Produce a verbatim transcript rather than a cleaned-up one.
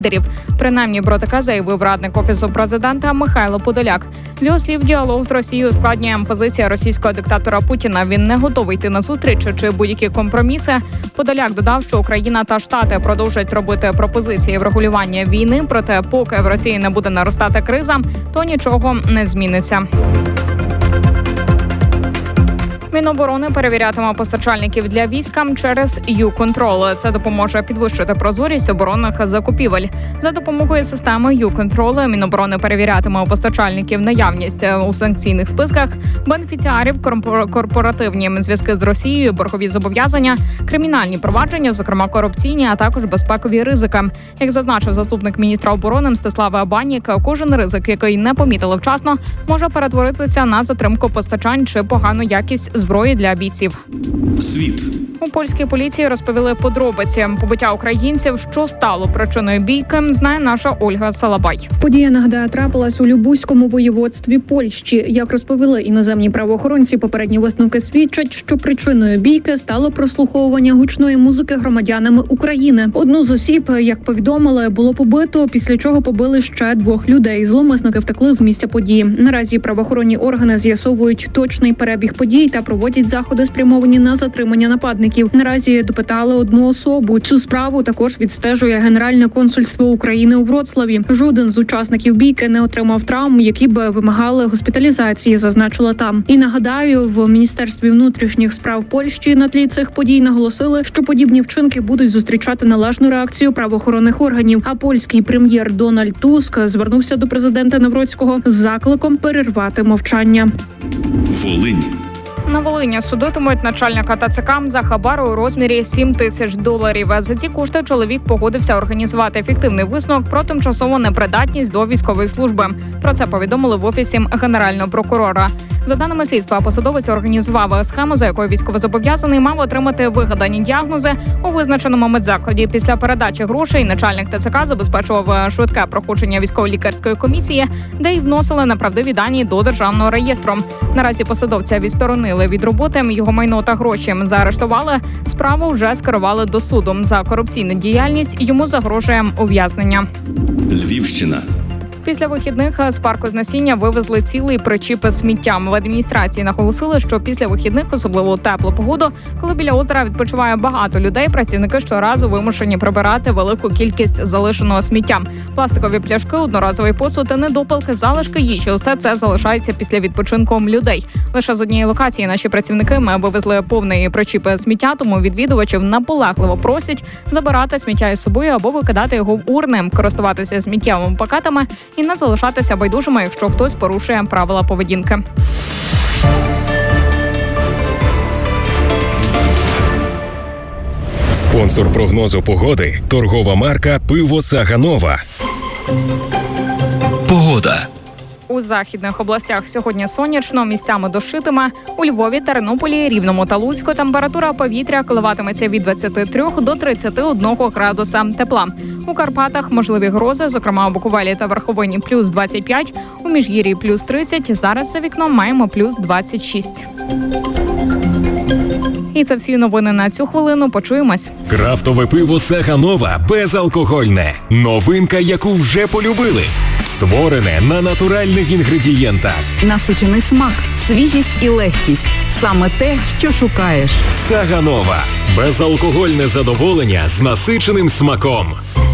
лідерів. Принаймні про таке заявив радник Офісу президента Михайло Подоляк. З його слів, діалог з Росією ускладнює позиція російського диктатора Путіна. Він не готовий йти на зустріч чи будь-які компроміси. Подоляк додав, що Україна та Штати продовжують робити пропозиції врегулювання війни, проте поки в Росії не буде наростати криза, то нічого не зміниться. Міноборони перевірятиме постачальників для війська через «Ю-Контрол». Це допоможе підвищити прозорість оборонних закупівель. За допомогою системи «Ю-Контрол» Міноборони перевірятиме у постачальників наявність у санкційних списках, бенефіціарів, корпоративні зв'язки з Росією, боргові зобов'язання, кримінальні провадження, зокрема корупційні, а також безпекові ризики. Як зазначив заступник міністра оборони Мстислав Абанік, кожен ризик, який не помітили вчасно, може перетворитися на затримку постачань чи погану якість зброї для бійців. Світ. У польській поліції розповіли подробиці побиття українців, що стало причиною бійки, знає наша Ольга Салабай. Подія, нагадаю, трапилась у Любузькому воєводстві Польщі. Як розповіли іноземні правоохоронці, попередні висновки свідчать, що причиною бійки стало прослуховування гучної музики громадянами України. Одну з осіб, як повідомили, було побито, після чого побили ще двох людей. Зловмисники втекли з місця події. Наразі правоохоронні органи з'ясовують точний перебіг подій та проводять заходи, спрямовані на затримання нападників. Наразі допитали одну особу. Цю справу також відстежує Генеральне консульство України у Вроцлаві. Жоден з учасників бійки не отримав травм, які б вимагали госпіталізації, зазначила там. І нагадаю, в Міністерстві внутрішніх справ Польщі на тлі цих подій наголосили, що подібні вчинки будуть зустрічати належну реакцію правоохоронних органів. А польський прем'єр Дональд Туск звернувся до президента Навроцького з закликом перервати мовчання. Волинь. На Волині судитимуть начальника ТЦК за хабар у розмірі сім тисяч доларів. За ці кошти чоловік погодився організувати ефективний висновок про тимчасову непридатність до військової служби. Про це повідомили в Офісі Генерального прокурора. За даними слідства, посадовець організував схему, за якою військовозобов'язаний мав отримати вигадані діагнози у визначеному медзакладі. Після передачі грошей начальник ТЦК забезпечував швидке проходження військово-лікарської комісії, де й вносили неправдиві дані до державного реєстру. Наразі посадовця відсторонили від роботи, його майно та гроші заарештували. Справу вже скерували до суду. За корупційну діяльність йому загрожує ув'язнення. Львівщина. Після вихідних з парку з насіння вивезли цілий причіп з сміттям. В адміністрації наголосили, що після вихідних, особливо у теплу погоду, коли біля озера відпочиває багато людей, працівники щоразу вимушені прибирати велику кількість залишеного сміття. Пластикові пляшки, одноразовий посуд, недопалки, залишки їжі – усе це залишається після відпочинку людей. Лише з однієї локації наші працівники ми вивезли повний причіп сміття, тому відвідувачів наполегливо просять забирати сміття із собою або викидати його в урни, користуватися сміттєвими пакетами і не залишатися байдужими, якщо хтось порушує правила поведінки. Спонсор прогнозу погоди – торгова марка «Пиво Саганова». Погода. У західних областях сьогодні сонячно, місцями дощитиме. У Львові, Тернополі, Рівному та Луцьку температура повітря коливатиметься від двадцяти трьох до тридцяти одного градуса тепла. У Карпатах можливі грози, зокрема у Буковелі та Верховині плюс двадцять п'ять, у Міжгір'ї плюс тридцять, зараз за вікном маємо плюс двадцять шість. І це всі новини на цю хвилину. Почуємось. Крафтове пиво Саганова безалкогольне. Новинка, яку вже полюбили. Створене на натуральних інгредієнтах. Насичений смак, свіжість і легкість. Саме те, що шукаєш. Саганова. Безалкогольне задоволення з насиченим смаком.